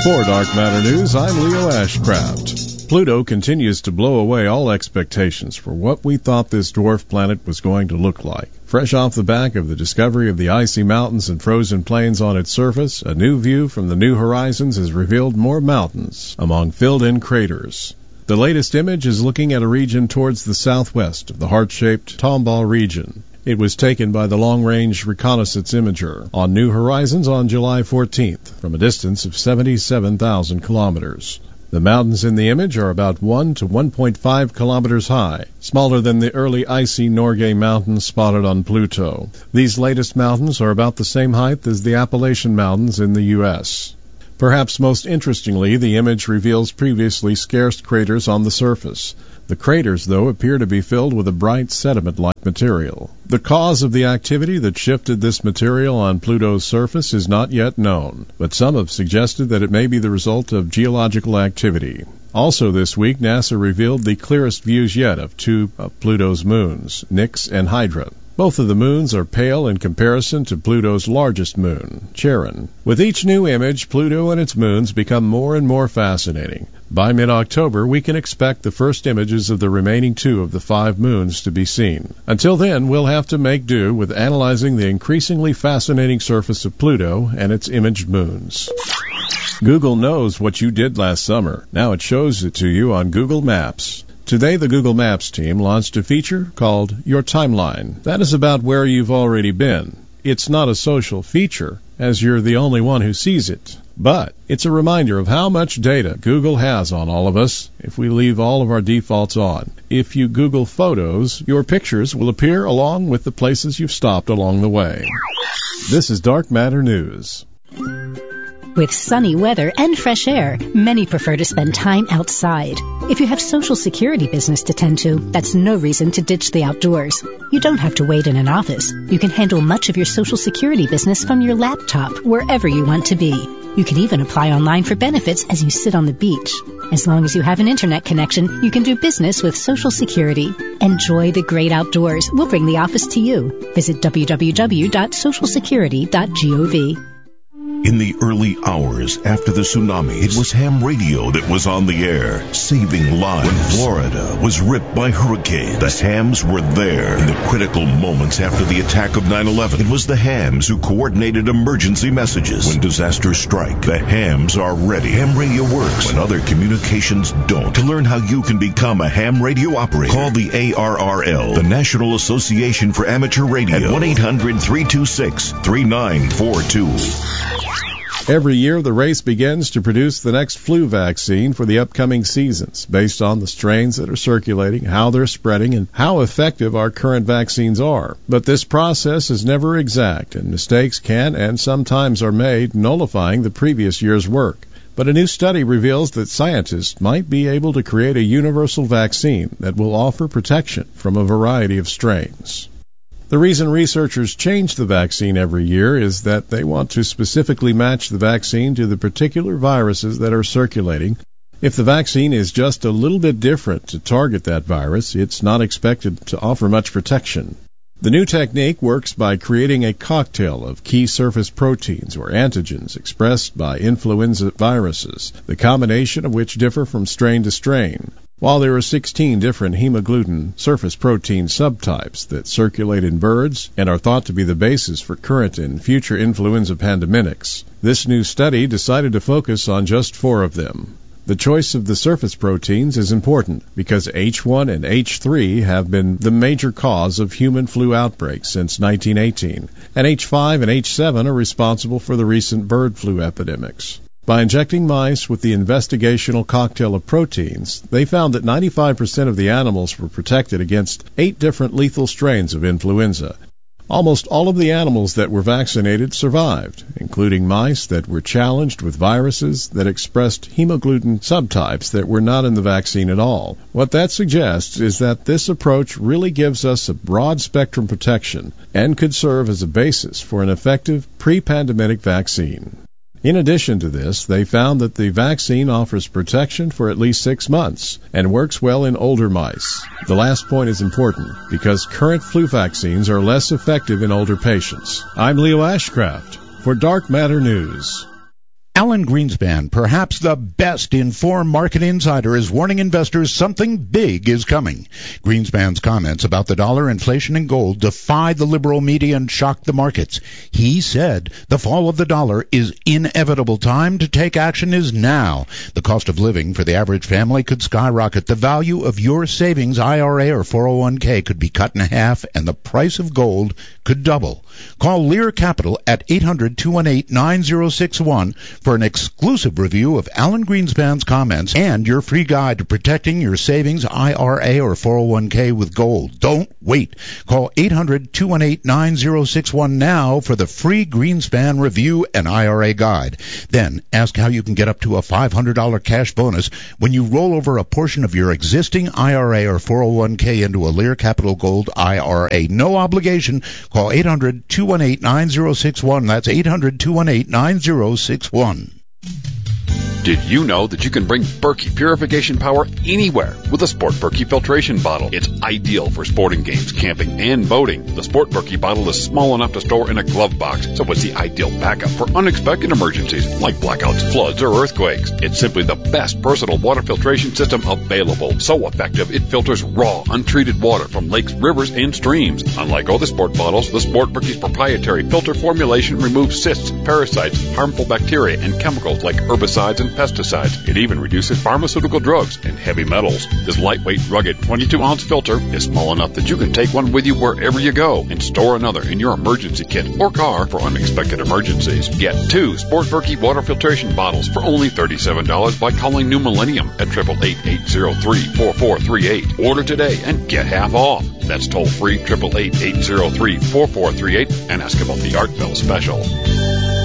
For Dark Matter News, I'm Leo Ashcraft. Pluto continues to blow away all expectations for what we thought this dwarf planet was going to look like. Fresh off the back of the discovery of the icy mountains and frozen plains on its surface, a new view from the New Horizons has revealed more mountains among filled-in craters. The latest image is looking at a region towards the southwest of the heart-shaped Tomball region. It was taken by the Long-Range Reconnaissance Imager on New Horizons on July 14th from a distance of 77,000 kilometers. The mountains in the image are about 1 to 1.5 kilometers high, smaller than the early icy Norgay Mountains spotted on Pluto. These latest mountains are about the same height as the Appalachian Mountains in the U.S. Perhaps most interestingly, the image reveals previously scarce craters on the surface. The craters, though, appear to be filled with a bright sediment-like material. The cause of the activity that shifted this material on Pluto's surface is not yet known, but some have suggested that it may be the result of geological activity. Also this week, NASA revealed the clearest views yet of two of Pluto's moons, Nix and Hydra. Both of the moons are pale in comparison to Pluto's largest moon, Charon. With each new image, Pluto and its moons become more and more fascinating. By mid-October, we can expect the first images of the remaining two of the 5 moons to be seen. Until then, we'll have to make do with analyzing the increasingly fascinating surface of Pluto and its imaged moons. Google knows what you did last summer. Now it shows it to you on Google Maps. Today, the Google Maps team launched a feature called Your Timeline. That is about where you've already been. It's not a social feature, as you're the only one who sees it. But it's a reminder of how much data Google has on all of us if we leave all of our defaults on. If you Google Photos, your pictures will appear along with the places you've stopped along the way. This is Dark Matter News. With sunny weather and fresh air, many prefer to spend time outside. If you have Social Security business to tend to, that's no reason to ditch the outdoors. You don't have to wait in an office. You can handle much of your Social Security business from your laptop, wherever you want to be. You can even apply online for benefits as you sit on the beach. As long as you have an internet connection, you can do business with Social Security. Enjoy the great outdoors. We'll bring the office to you. Visit www.socialsecurity.gov. In the early hours after the tsunami, it was ham radio that was on the air, saving lives. When Florida was ripped by hurricanes, the hams were there. In the critical moments after the attack of 9/11, it was the hams who coordinated emergency messages. When disasters strike, the hams are ready. Ham radio works when other communications don't. To learn how you can become a ham radio operator, call the ARRL, the National Association for Amateur Radio, at 1-800-326-3942. Every year, the race begins to produce the next flu vaccine for the upcoming seasons, based on the strains that are circulating, how they're spreading, and how effective our current vaccines are. But this process is never exact, and mistakes can and sometimes are made, nullifying the previous year's work. But a new study reveals that scientists might be able to create a universal vaccine that will offer protection from a variety of strains. The reason researchers change the vaccine every year is that they want to specifically match the vaccine to the particular viruses that are circulating. If the vaccine is just a little bit different to target that virus, it's not expected to offer much protection. The new technique works by creating a cocktail of key surface proteins or antigens expressed by influenza viruses, the combination of which differ from strain to strain. While there are 16 different hemagglutinin surface protein subtypes that circulate in birds and are thought to be the basis for current and future influenza pandemics, this new study decided to focus on just 4 of them. The choice of the surface proteins is important because H1 and H3 have been the major cause of human flu outbreaks since 1918, and H5 and H7 are responsible for the recent bird flu epidemics. By injecting mice with the investigational cocktail of proteins, they found that 95% of the animals were protected against 8 different lethal strains of influenza. Almost all of the animals that were vaccinated survived, including mice that were challenged with viruses that expressed hemagglutinin subtypes that were not in the vaccine at all. What that suggests is that this approach really gives us a broad-spectrum protection and could serve as a basis for an effective pre-pandemic vaccine. In addition to this, they found that the vaccine offers protection for at least 6 months and works well in older mice. The last point is important because current flu vaccines are less effective in older patients. I'm Leo Ashcraft for Dark Matter News. Alan Greenspan, perhaps the best informed market insider, is warning investors something big is coming. Greenspan's comments about the dollar, inflation, and gold defied the liberal media and shocked the markets. He said the fall of the dollar is inevitable. Time to take action is now. The cost of living for the average family could skyrocket. The value of your savings, IRA or 401k, could be cut in half, and the price of gold could double. Call Lear Capital at 800-218-9061 for an exclusive review of Alan Greenspan's comments and your free guide to protecting your savings, IRA or 401k with gold. Don't wait. Call 800-218-9061 now for the free Greenspan review and IRA guide. Then ask how you can get up to a $500 cash bonus when you roll over a portion of your existing IRA or 401k into a Lear Capital Gold IRA. No obligation. Call 800-218-9061. That's 800-218-9061. Did you know that you can bring Berkey purification power anywhere with a Sport Berkey filtration bottle? It's ideal for sporting games, camping, and boating. The Sport Berkey bottle is small enough to store in a glove box, so it's the ideal backup for unexpected emergencies like blackouts, floods, or earthquakes. It's simply the best versatile water filtration system available. So effective, it filters raw, untreated water from lakes, rivers, and streams. Unlike other sport bottles, the Sport Berkey's proprietary filter formulation removes cysts, parasites, harmful bacteria, and chemicals like herbicides and pesticides. It even reduces pharmaceutical drugs and heavy metals. This lightweight, rugged 22-ounce filter is small enough that you can take one with you wherever you go and store another in your emergency kit or car for unexpected emergencies. Get 2 Sport Berkey water filtration bottles for only $37 by calling New Millennium at 888-803-4438. Order today and get half off. That's toll free 888-803-4438 and ask about the Art Bell special.